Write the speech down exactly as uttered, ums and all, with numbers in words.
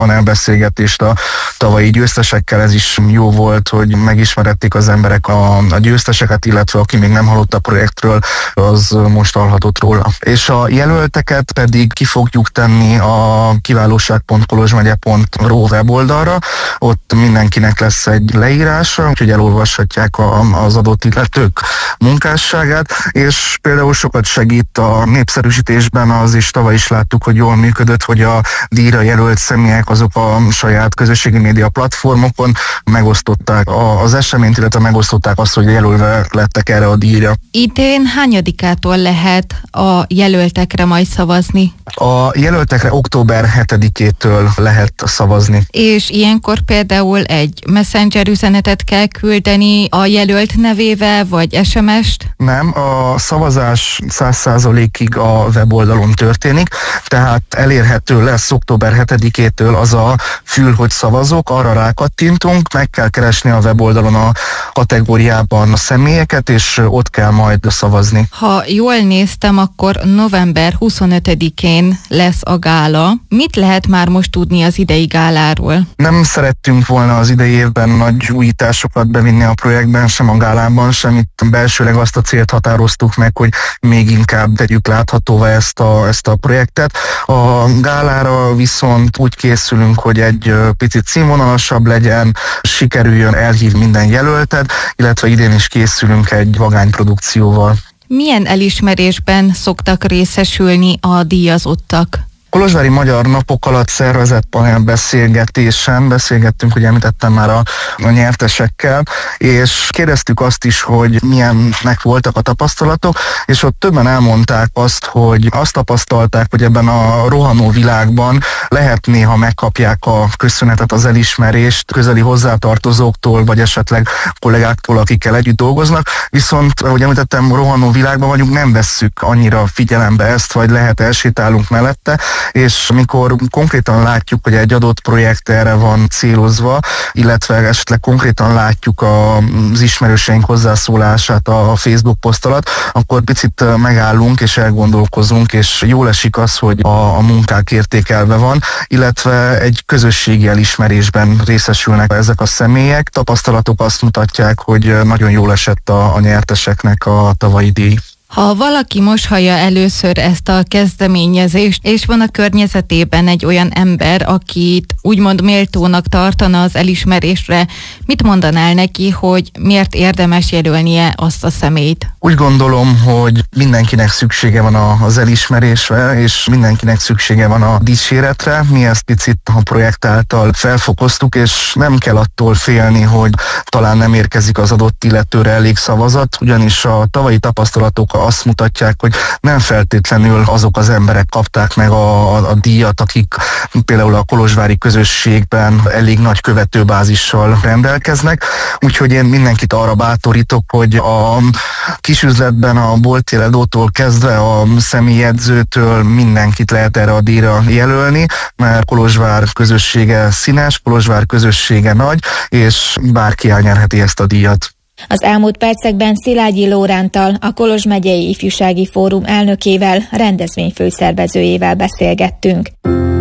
panelbeszélgetést a tavalyi győztesekkel. Ez is jó volt, hogy megismerették az emberek a, a győzteseket, illetve aki még nem hallott a projektről, az most hallhatott róla. És a jelölteket pedig ki fogjuk tenni a kiválóság pont kolozsmegye pont ro weboldalra. Ott mindenkinek lesz egy leírása, úgyhogy elolvashatják a, az adott illetők munkásságát, és például sokat segít a népszerűsítésben az is, tavaly is láttuk, hogy jól működött, hogy a díjra jelölt személyek azok a saját közösségi média platformokon megosztották az eseményt, illetve megosztották azt, hogy jelölve lettek erre a díjra. Idén hányadikától lehet a jelöltekre majd szavazni? A jelöltekre október hetedikétől lehet szavazni. És ilyenkor például egy messenger üzenetet kell küldeni a jelölt nevével, vagy es em est? Nem, a szavazás száz százalékig a weboldalon történik, tehát elérhető lesz október hetedikétől az a fül, hogy szavazok, arra rákattintunk, meg kell keresni a weboldalon a kategóriában a személyeket, és ott kell majd szavazni. Ha jól néztem, akkor november huszonötödikén lesz a gála. Mit lehet már most tudni az idei gáláról? Nem szerettünk volna az idei évben nagy újításokat bevinni a projektben, sem a gálában, sem. Itt belsőleg azt a célt határoztuk meg, hogy még inkább tegyük láthatóvá ezt a, ezt a projektet. A gálára viszont úgy készülünk, hogy egy picit színvonalasabb legyen, sikerüljön elhívni minden jelöltet, illetve idén is készülünk egy vagányprodukcióval. Milyen elismerésben szoktak részesülni a díjazottak? Kolozsvári Magyar Napok alatt szervezett panelbeszélgetésen beszélgettünk, ugye említettem már a, a nyertesekkel, és kérdeztük azt is, hogy milyennek voltak a tapasztalatok, és ott többen elmondták azt, hogy azt tapasztalták, hogy ebben a rohanó világban lehet néha megkapják a köszönetet, az elismerést közeli hozzátartozóktól, vagy esetleg kollégáktól, akikkel együtt dolgoznak, viszont, ahogy említettem, rohanó világban vagyunk, nem vesszük annyira figyelembe ezt, vagy lehet elsétálunk mellette, és amikor konkrétan látjuk, hogy egy adott projekt erre van célozva, illetve esetleg konkrétan látjuk az ismerőseink hozzászólását a Facebook poszt alatt, akkor picit megállunk és elgondolkozunk, és jól esik az, hogy a, a munkák értékelve van, illetve egy közösségi elismerésben részesülnek ezek a személyek. Tapasztalatok azt mutatják, hogy nagyon jól esett a, a nyerteseknek a tavalyi díj. Ha valaki most hallja először ezt a kezdeményezést, és van a környezetében egy olyan ember, akit úgymond méltónak tartana az elismerésre, mit mondanál neki, hogy miért érdemes jelölnie azt a személyt? Úgy gondolom, hogy mindenkinek szüksége van az elismerésre, és mindenkinek szüksége van a dicséretre. Mi ezt picit a projekt által felfokoztuk, és nem kell attól félni, hogy talán nem érkezik az adott illetőre elég szavazat, ugyanis a tavalyi tapasztalatok azt mutatják, hogy nem feltétlenül azok az emberek kapták meg a, a, a díjat, akik például a kolozsvári közösségben elég nagy követőbázissal rendelkeznek. Úgyhogy én mindenkit arra bátorítok, hogy a kisüzletben a boltjeladótól kezdve a személyedzőtől mindenkit lehet erre a díjra jelölni, mert Kolozsvár közössége színes, Kolozsvár közössége nagy, és bárki elnyerheti ezt a díjat. Az elmúlt percekben Szilágyi Lóránttal, a Kolozs megyei Ifjúsági Fórum elnökével, rendezvény főszervezőjével beszélgettünk.